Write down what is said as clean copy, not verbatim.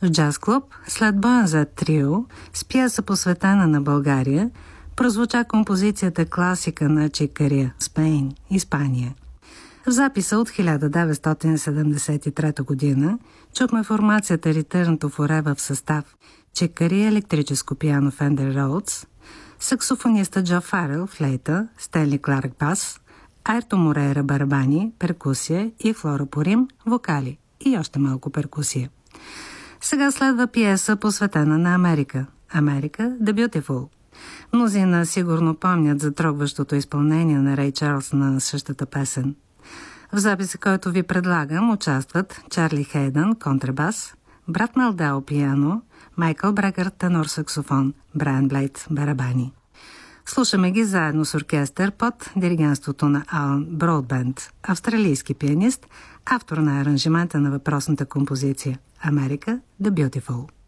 В джаз клуб след боя за трио с пиеса посветена на България прозвуча композицията класика на Чикария «Спейн» – Испания. В записа от 1973 година чухме формацията Return to Forever в състав Чикария електрическо пиано Fender Rhodes, саксофониста Джо Фарел флейта, Стенли Кларк бас, Айрто Морейра барабани, перкусия и Флора Порим вокали и още малко перкусия. Сега следва пиеса посветена на Америка The Beautiful. Мнозина сигурно помнят за трогващото изпълнение на Рей Чарлз на същата песен. В записа, който ви предлагам, участват Чарли Хейдън контрабас, Брат Мелдал пиано, Майкъл Брегър тенор саксофон, Брайан Блейд барабани. Слушаме ги заедно с оркестър под диригентството на Алън Бродбент, австралийски пианист, автор на аранжимента на въпросната композиция America the Beautiful.